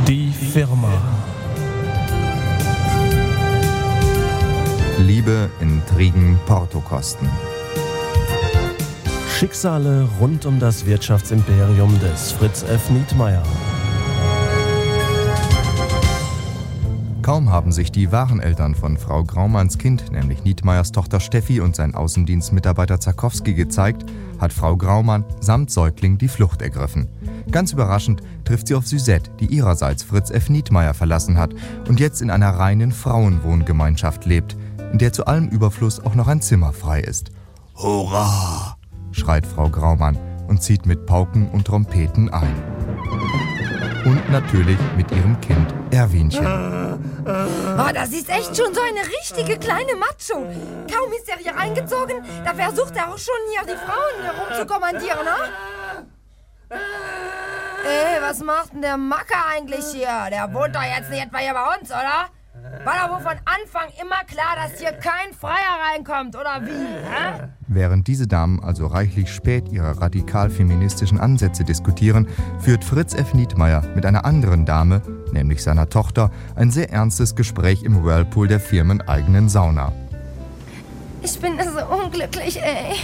Die Firma. Liebe, Intrigen, Portokosten. Schicksale rund um das Wirtschaftsimperium des Fritz F. Nietmeyer. Kaum haben sich die wahren Eltern von Frau Graumanns Kind, nämlich Nietmeyers Tochter Steffi und sein Außendienstmitarbeiter Zarkowski gezeigt, hat Frau Graumann samt Säugling die Flucht ergriffen. Ganz überraschend trifft sie auf Suzette, die ihrerseits Fritz F. Nietmeyer verlassen hat und jetzt in einer reinen Frauenwohngemeinschaft lebt, in der zu allem Überfluss auch noch ein Zimmer frei ist. »Hurra!« schreit Frau Graumann und zieht mit Pauken und Trompeten ein. Und natürlich mit ihrem Kind Erwinchen. Oh, das ist echt schon so eine richtige kleine Macho. Kaum ist er hier eingezogen, da versucht er auch schon hier die Frauen herumzukommandieren, ne? Was macht denn der Macker eigentlich hier? Der wohnt doch jetzt nicht etwa hier bei uns, oder? War doch wohl von Anfang immer klar, dass hier kein Freier reinkommt, oder wie? Hä? Während diese Damen also reichlich spät ihre radikal-feministischen Ansätze diskutieren, führt Fritz F. Nietmeyer mit einer anderen Dame, nämlich seiner Tochter, ein sehr ernstes Gespräch im Whirlpool der firmeneigenen Sauna. Ich bin so unglücklich, ey.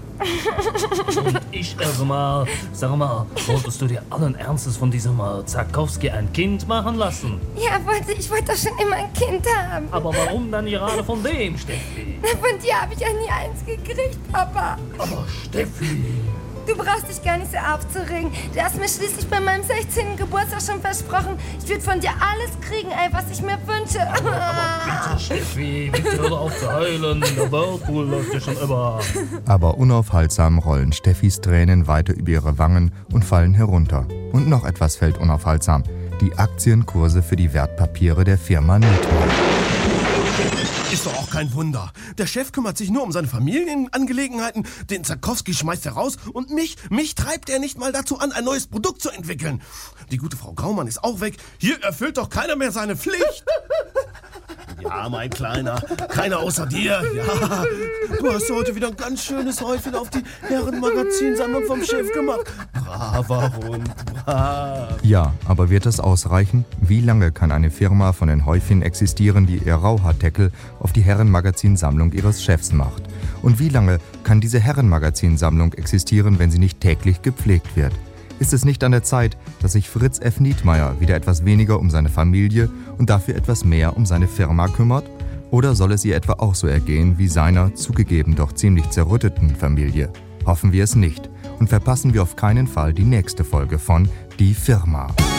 Und ich erstmal, sag mal, wolltest du dir allen Ernstes von diesem Zarkowski ein Kind machen lassen? Ja, ich wollte doch schon immer ein Kind haben. Aber warum dann gerade von dem, Steffi? Von dir habe ich ja nie eins gekriegt, Papa. Aber Steffi... Du brauchst dich gar nicht so aufzuregen. Du hast mir schließlich bei meinem 16. Geburtstag schon versprochen, ich würde von dir alles kriegen, ey, was ich mir wünsche. Aber bitte, Steffi, bitte hör auf zu heulen. Der Whirlpool läuft ja schon über. Aber unaufhaltsam rollen Steffis Tränen weiter über ihre Wangen und fallen herunter. Und noch etwas fällt unaufhaltsam: die Aktienkurse für die Wertpapiere der Firma Nietmeyer. Ist doch auch kein Wunder. Der Chef kümmert sich nur um seine Familienangelegenheiten, den Zarkowski schmeißt er raus und mich treibt er nicht mal dazu an, ein neues Produkt zu entwickeln. Die gute Frau Graumann ist auch weg. Hier erfüllt doch keiner mehr seine Pflicht. Ja, mein Kleiner, keiner außer dir. Ja, du hast heute wieder ein ganz schönes Häufchen auf die Herrenmagazinsammlung vom Chef gemacht. Braver Hund, brav. Ja, aber wird das ausreichen? Wie lange kann eine Firma von den Häufchen existieren, die ihr Rauhaardeckel auf die Herrenmagazinsammlung ihres Chefs macht? Und wie lange kann diese Herrenmagazinsammlung existieren, wenn sie nicht täglich gepflegt wird? Ist es nicht an der Zeit, dass sich Fritz F. Nietmeyer wieder etwas weniger um seine Familie und dafür etwas mehr um seine Firma kümmert? Oder soll es ihr etwa auch so ergehen wie seiner, zugegeben doch ziemlich zerrütteten Familie? Hoffen wir es nicht und verpassen wir auf keinen Fall die nächste Folge von Die Firma.